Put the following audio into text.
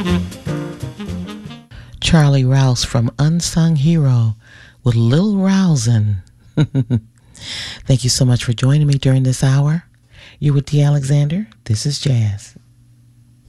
Charlie Rouse from Unsung Hero with Lil Rousin. Thank you so much for joining me during this hour. You're with D. Alexander. This is Jazz.